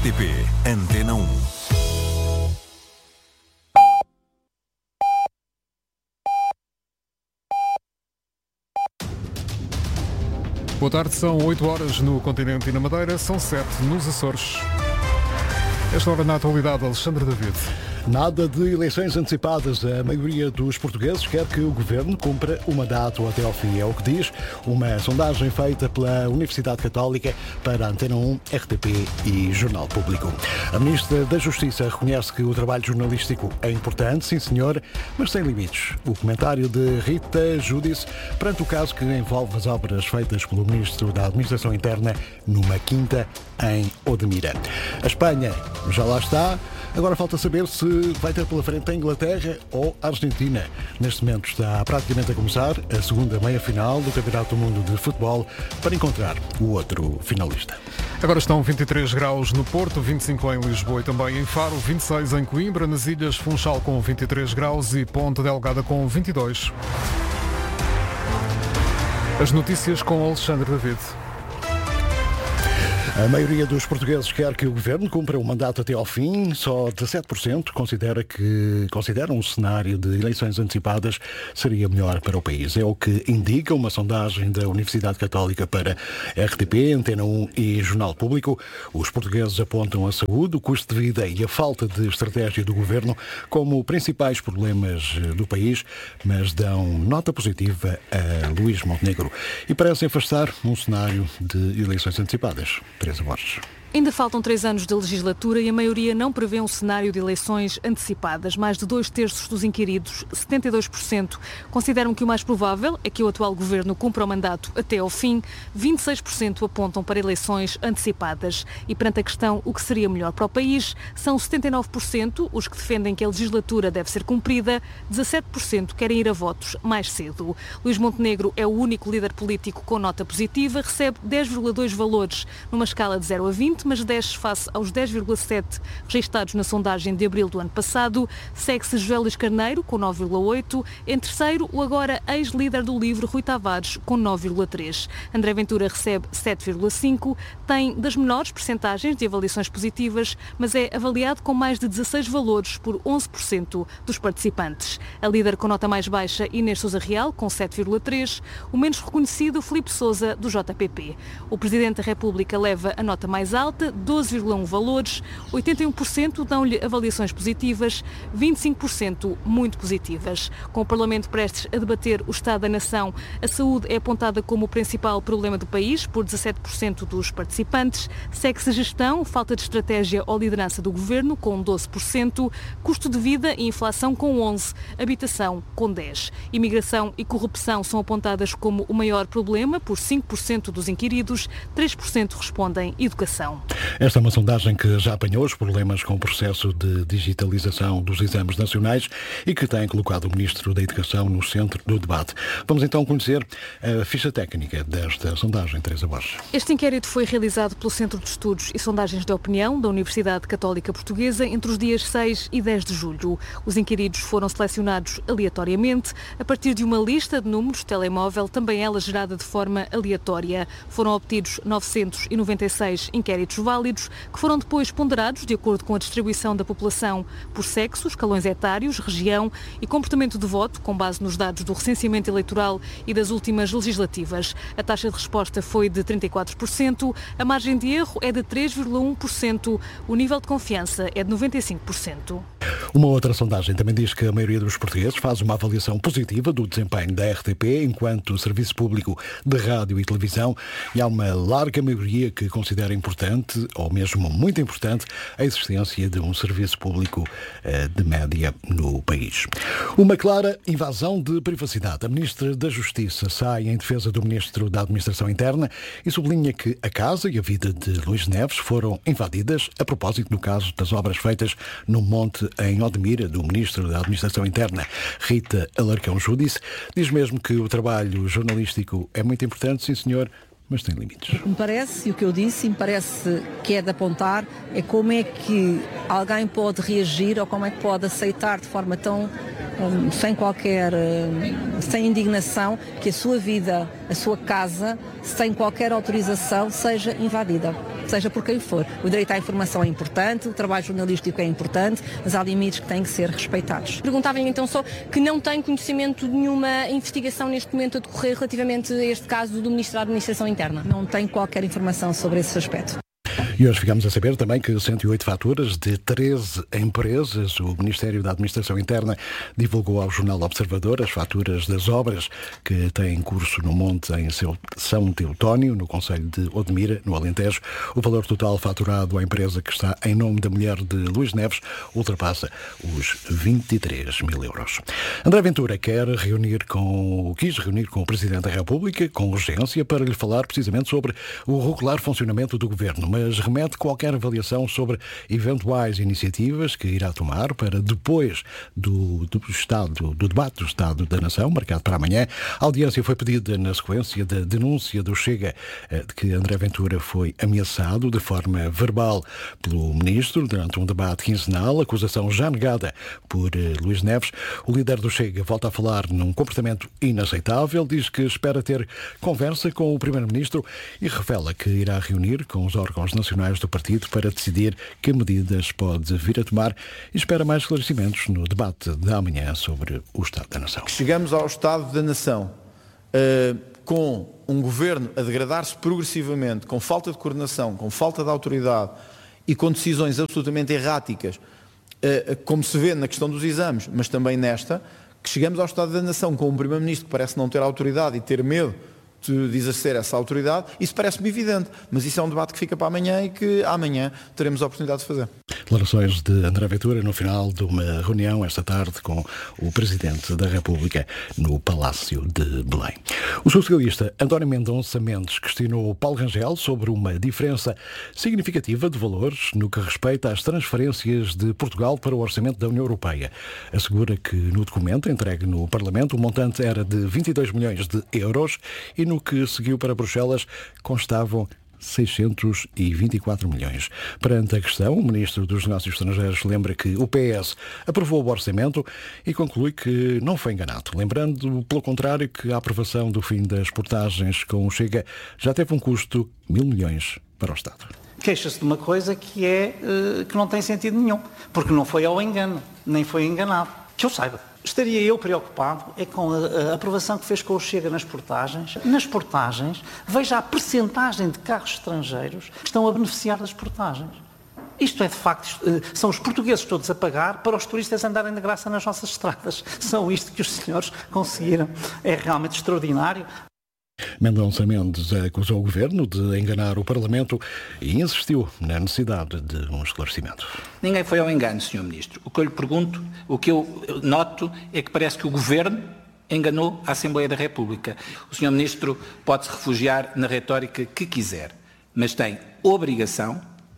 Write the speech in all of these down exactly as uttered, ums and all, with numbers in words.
T P Antena um. Boa tarde, são oito horas no continente e na Madeira, são sete nos Açores. Esta hora na atualidade, Alexandre David. Nada de eleições antecipadas. A maioria dos portugueses quer que o governo cumpra o mandato até ao fim. É o que diz uma sondagem feita pela Universidade Católica para a Antena um, R T P e Jornal Público. A Ministra da Justiça reconhece que o trabalho jornalístico é importante, sim senhor, mas sem limites. O comentário de Rita Júdice perante o caso que envolve as obras feitas pelo Ministro da Administração Interna numa quinta em Odmira. A Espanha já lá está. Agora falta saber se vai ter pela frente a Inglaterra ou a Argentina. Neste momento está praticamente a começar a segunda meia-final do Campeonato do Mundo de Futebol para encontrar o outro finalista. Agora estão vinte e três graus no Porto, vinte e cinco em Lisboa e também em Faro, vinte e seis em Coimbra, nas Ilhas Funchal com vinte e três graus e Ponta Delgada com vinte e dois. As notícias com Alexandre David. A maioria dos portugueses quer que o governo cumpra o mandato até ao fim. Só dezassete por cento considera que considera um cenário de eleições antecipadas seria melhor para o país. É o que indica uma sondagem da Universidade Católica para R T P, Antena um e Jornal Público. Os portugueses apontam a saúde, o custo de vida e a falta de estratégia do governo como principais problemas do país, mas dão nota positiva a Luís Montenegro e parecem afastar um cenário de eleições antecipadas. Teresa Borges. Ainda faltam três anos de legislatura e a maioria não prevê um cenário de eleições antecipadas. Mais de dois terços dos inquiridos, setenta e dois por cento, consideram que o mais provável é que o atual governo cumpra o mandato até ao fim. vinte e seis por cento apontam para eleições antecipadas. E perante a questão o que seria melhor para o país, são setenta e nove por cento os que defendem que a legislatura deve ser cumprida, dezassete por cento querem ir a votos mais cedo. Luís Montenegro é o único líder político com nota positiva, recebe dez vírgula dois valores numa escala de zero a vinte, mas desce face aos dez vírgula sete registados na sondagem de abril do ano passado. Segue-se José Luís Carneiro, com nove vírgula oito. Em terceiro, o agora ex-líder do LIVRE, Rui Tavares, com nove vírgula três. André Ventura recebe sete vírgula cinco. Tem das menores percentagens de avaliações positivas, mas é avaliado com mais de dezasseis valores por onze por cento dos participantes. A líder com nota mais baixa, Inês Sousa Real, com sete vírgula três. O menos reconhecido, Filipe Sousa, do J P P. O Presidente da República leva a nota mais alta, doze vírgula um valores, oitenta e um por cento dão-lhe avaliações positivas, vinte e cinco por cento muito positivas. Com o Parlamento prestes a debater o Estado da Nação, a saúde é apontada como o principal problema do país, por dezassete por cento dos participantes. Segue-se a gestão, falta de estratégia ou liderança do governo, com doze por cento, custo de vida e inflação com onze por cento, habitação com dez por cento. Imigração e corrupção são apontadas como o maior problema, por cinco por cento dos inquiridos, três por cento respondem educação. Esta é uma sondagem que já apanhou os problemas com o processo de digitalização dos exames nacionais e que tem colocado o Ministro da Educação no centro do debate. Vamos então conhecer a ficha técnica desta sondagem, Teresa Borges. Este inquérito foi realizado pelo Centro de Estudos e Sondagens de Opinião da Universidade Católica Portuguesa entre os dias seis e dez de julho. Os inquiridos foram selecionados aleatoriamente a partir de uma lista de números de telemóvel, também ela gerada de forma aleatória. Foram obtidos novecentos e noventa e seis inquéritos válidos, que foram depois ponderados de acordo com a distribuição da população por sexo, escalões etários, região e comportamento de voto, com base nos dados do recenseamento eleitoral e das últimas legislativas. A taxa de resposta foi de trinta e quatro por cento, a margem de erro é de três vírgula um por cento, o nível de confiança é de noventa e cinco por cento. Uma outra sondagem também diz que a maioria dos portugueses faz uma avaliação positiva do desempenho da R T P enquanto serviço público de rádio e televisão, e há uma larga maioria que considera importante, ou mesmo muito importante, a existência de um serviço público eh, de média no país. Uma clara invasão de privacidade. A Ministra da Justiça sai em defesa do Ministro da Administração Interna e sublinha que a casa e a vida de Luís Neves foram invadidas a propósito do caso das obras feitas no Monte em Odmira, do Ministro da Administração Interna. Rita Alarcão Júdice diz mesmo que o trabalho jornalístico é muito importante, sim senhor, mas tem limites. Me parece, e o que eu disse, me parece que é de apontar, é como é que alguém pode reagir ou como é que pode aceitar de forma tão, um, sem qualquer, um, sem indignação, que a sua vida, a sua casa, sem qualquer autorização, seja invadida. seja por quem for. O direito à informação é importante, o trabalho jornalístico é importante, mas há limites que têm que ser respeitados. Perguntava-lhe então só que não tem conhecimento de nenhuma investigação neste momento a decorrer relativamente a este caso do Ministro da Administração Interna. Não tenho qualquer informação sobre esse aspecto. E hoje ficamos a saber também que cento e oito faturas de treze empresas, o Ministério da Administração Interna divulgou ao jornal Observador as faturas das obras que têm curso no Monte em São Teotónio, no concelho de Odmira, no Alentejo. O valor total faturado à empresa que está em nome da mulher de Luís Neves ultrapassa os vinte e três mil euros. André Ventura quer reunir com, quis reunir com o Presidente da República com urgência para lhe falar precisamente sobre o regular funcionamento do Governo, mas remete qualquer avaliação sobre eventuais iniciativas que irá tomar para depois do, do, estado, do debate do Estado da Nação, marcado para amanhã. A audiência foi pedida na sequência da denúncia do Chega de que André Ventura foi ameaçado de forma verbal pelo Ministro durante um debate quinzenal, acusação já negada por Luís Neves. O líder do Chega volta a falar num comportamento inaceitável, diz que espera ter conversa com o Primeiro-Ministro e revela que irá reunir com os órgãos nacionais do partido para decidir que medidas pode vir a tomar e espera mais esclarecimentos no debate da manhã sobre o Estado da Nação. Chegamos ao Estado da Nação uh, com um governo a degradar-se progressivamente, com falta de coordenação, com falta de autoridade e com decisões absolutamente erráticas, uh, como se vê na questão dos exames, mas também nesta, que chegamos ao Estado da Nação com um Primeiro-Ministro que parece não ter autoridade e ter medo de exercer essa autoridade, isso parece-me evidente, mas isso é um debate que fica para amanhã e que amanhã teremos a oportunidade de fazer. Declarações de André Ventura no final de uma reunião esta tarde com o Presidente da República no Palácio de Belém. O socialista António Mendonça Mendes questionou Paulo Rangel sobre uma diferença significativa de valores no que respeita às transferências de Portugal para o orçamento da União Europeia. Assegura que no documento entregue no Parlamento o montante era de vinte e dois milhões de euros e no que seguiu para Bruxelas constavam seiscentos e vinte e quatro milhões. Perante a questão, o Ministro dos Negócios Estrangeiros lembra que o P S aprovou o orçamento e conclui que não foi enganado. Lembrando, pelo contrário, que a aprovação do fim das portagens com o Chega já teve um custo de mil milhões para o Estado. Queixa-se de uma coisa que, é, que não tem sentido nenhum, porque não foi ao engano, nem foi enganado. Que eu saiba. Estaria eu preocupado é com a, a aprovação que fez com o Chega nas portagens. Nas portagens, veja a percentagem de carros estrangeiros que estão a beneficiar das portagens. Isto é, de facto, são os portugueses todos a pagar para os turistas andarem de graça nas nossas estradas. São isto que os senhores conseguiram. É realmente extraordinário. Mendonça Mendes acusou o Governo de enganar o Parlamento e insistiu na necessidade de um esclarecimento. Ninguém foi ao engano, senhor Ministro. O que eu lhe pergunto, o que eu noto é que parece que o Governo enganou a Assembleia da República. O senhor Ministro pode-se refugiar na retórica que quiser, mas tem obrigação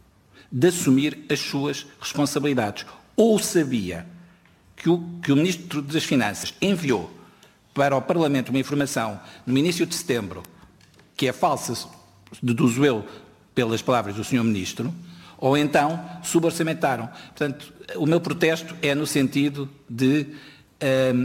de assumir as suas responsabilidades. Ou sabia que o, que o Ministro das Finanças enviou para o Parlamento uma informação no início de setembro, que é falsa, deduzo eu, pelas palavras do senhor Ministro, ou então suborçamentaram. Portanto, o meu protesto é no sentido de hum,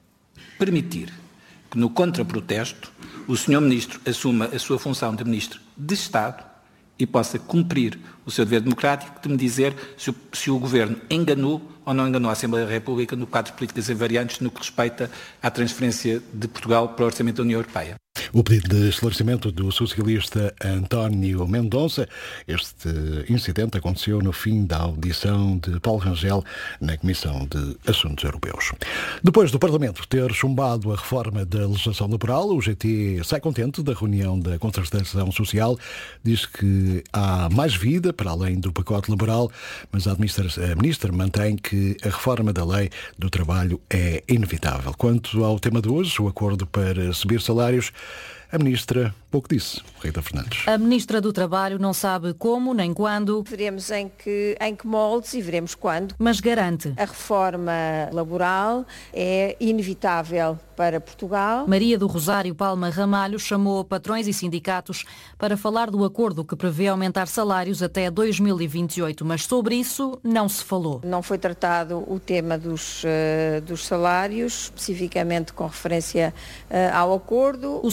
permitir que no contraprotesto o senhor Ministro assuma a sua função de Ministro de Estado e possa cumprir o seu dever democrático de me dizer se o, se o Governo enganou ou não enganou a Assembleia da República no quadro de políticas invariantes no que respeita à transferência de Portugal para o Orçamento da União Europeia. O pedido de esclarecimento do socialista António Mendonça. Este incidente aconteceu no fim da audição de Paulo Rangel na Comissão de Assuntos Europeus. Depois do Parlamento ter chumbado a reforma da legislação laboral, o G T sai contente da reunião da Concertação Social. Diz que há mais vida para além do pacote laboral, mas a ministra, a ministra mantém que a reforma da lei do trabalho é inevitável. Quanto ao tema de hoje, o acordo para subir salários, a ministra pouco disse, Rita Fernandes. A ministra do Trabalho não sabe como nem quando. Veremos em que, em que moldes e veremos quando. Mas garante. A reforma laboral é inevitável para Portugal. Maria do Rosário Palma Ramalho chamou patrões e sindicatos para falar do acordo que prevê aumentar salários até dois mil e vinte e oito, mas sobre isso não se falou. Não foi tratado o tema dos, uh, dos salários, especificamente com referência uh, ao acordo. O secretário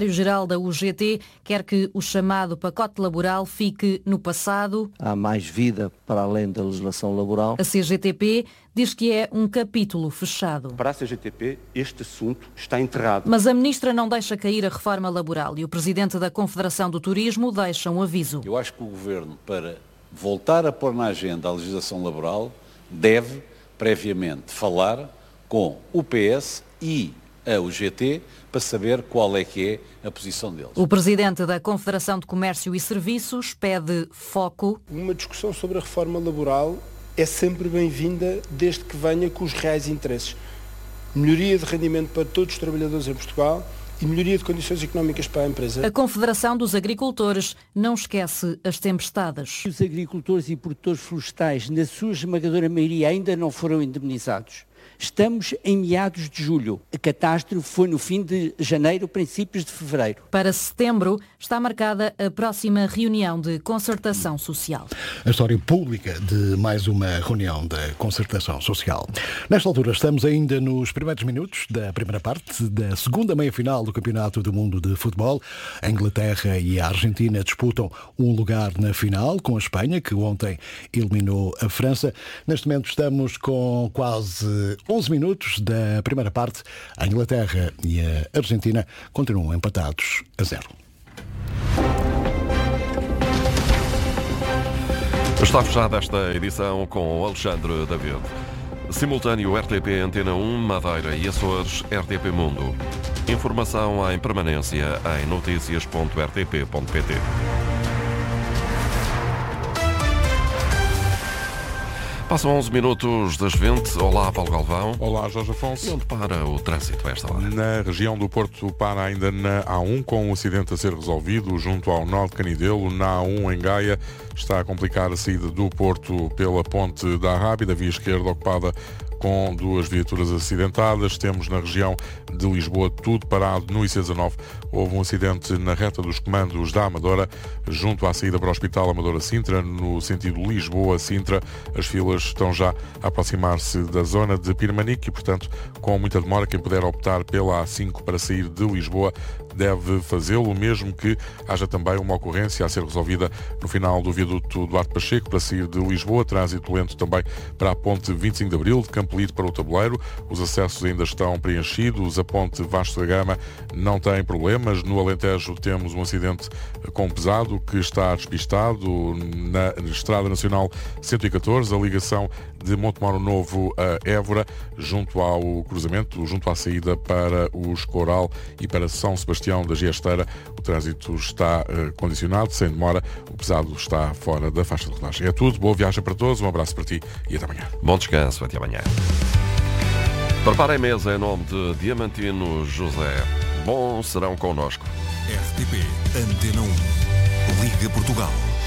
secretário-geral da U G T quer que o chamado pacote laboral fique no passado. Há mais vida para além da legislação laboral. A C G T P diz que é um capítulo fechado. Para a C G T P, este assunto está enterrado. Mas a ministra não deixa cair a reforma laboral e o presidente da Confederação do Turismo deixa um aviso. Eu acho que o Governo, para voltar a pôr na agenda a legislação laboral, deve, previamente, falar com o P S e a U G T para saber qual é que é a posição deles. O presidente da Confederação de Comércio e Serviços pede foco. Uma discussão sobre a reforma laboral é sempre bem-vinda desde que venha com os reais interesses. Melhoria de rendimento para todos os trabalhadores em Portugal e melhoria de condições económicas para a empresa. A Confederação dos Agricultores não esquece as tempestades. Os agricultores e produtores florestais, na sua esmagadora maioria, ainda não foram indemnizados. Estamos em meados de julho. A catástrofe foi no fim de janeiro, princípios de fevereiro. Para setembro está marcada a próxima reunião de concertação social. A história pública de mais uma reunião da concertação social. Nesta altura estamos ainda nos primeiros minutos da primeira parte da segunda meia-final do Campeonato do Mundo de Futebol. A Inglaterra e a Argentina disputam um lugar na final com a Espanha, que ontem eliminou a França. Neste momento estamos com quase onze minutos da primeira parte. A Inglaterra e a Argentina continuam empatados a zero. Está fechada esta edição com Alexandre David. Simultâneo R T P Antena um, Madeira e Açores, R T P Mundo. Informação em permanência em notícias ponto r t p ponto p t. Passam onze minutos das vinte. Olá, Paulo Galvão. Olá, Jorge Afonso. E onde para o trânsito a esta hora? Na região do Porto, para ainda na A um, com um acidente a ser resolvido junto ao nó de Canidelo. Na A um, em Gaia, está a complicar a saída do Porto pela ponte da Rábida, via esquerda ocupada com duas viaturas acidentadas. Temos na região de Lisboa tudo parado no I C dezanove. Houve um acidente na reta dos comandos da Amadora, junto à saída para o Hospital Amadora Sintra, no sentido Lisboa-Sintra. As filas estão já a aproximar-se da zona de Pirmanique e, portanto, com muita demora, quem puder optar pela A cinco para sair de Lisboa deve fazê-lo, mesmo que haja também uma ocorrência a ser resolvida no final do viaduto Duarte Pacheco para sair de Lisboa. Trânsito lento também para a ponte vinte e cinco de Abril, de Campolide para o Tabuleiro. Os acessos ainda estão preenchidos. A ponte Vasco da Gama não tem problemas. No Alentejo temos um acidente com pesado que está despistado na Estrada Nacional cento e catorze, a ligação de Montemoro Novo a Évora, junto ao cruzamento, junto à saída para o Escoral e para São Sebastião da Giesteira. O trânsito está uh, condicionado, sem demora. O pesado está fora da faixa de rodagem. É tudo. Boa viagem para todos. Um abraço para ti e até amanhã. Bom descanso. Até amanhã. Preparem mesa em nome de Diamantino José. Bom serão connosco. R T P Antena um. Liga Portugal.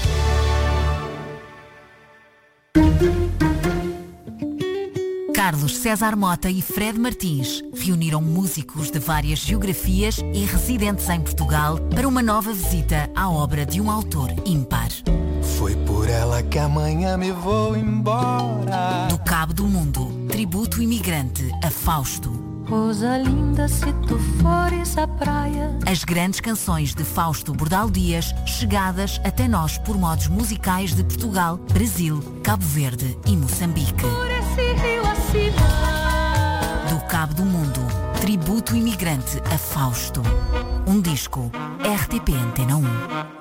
Carlos César Mota e Fred Martins reuniram músicos de várias geografias e residentes em Portugal para uma nova visita à obra de um autor ímpar. Foi por ela que amanhã me vou embora. Do Cabo do Mundo, tributo imigrante a Fausto. Rosalinda, se tu fores à praia. As grandes canções de Fausto Bordal Dias, chegadas até nós por modos musicais de Portugal, Brasil, Cabo Verde e Moçambique. Por esse rio acima. Do Cabo do Mundo, tributo imigrante a Fausto. Um disco, R T P Antena um.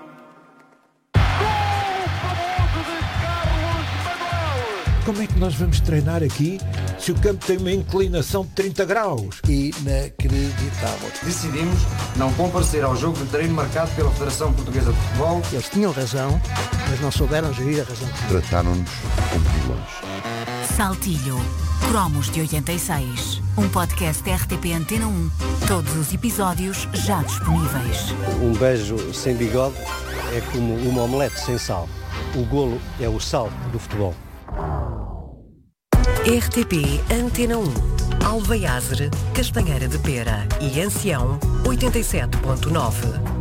Como é que nós vamos treinar aqui se o campo tem uma inclinação de trinta graus? Inacreditável. Decidimos não comparecer ao jogo de treino marcado pela Federação Portuguesa de Futebol. Eles tinham razão, mas não souberam gerir a razão. Trataram-nos como vilões. Saltilho. Cromos de oitenta e seis. Um podcast R T P Antena um. Todos os episódios já disponíveis. Um beijo sem bigode é como uma omelete sem sal. O golo é o sal do futebol. R T P Antena um. Alveiazere, Castanheira de Pera e Ancião oitenta e sete ponto nove.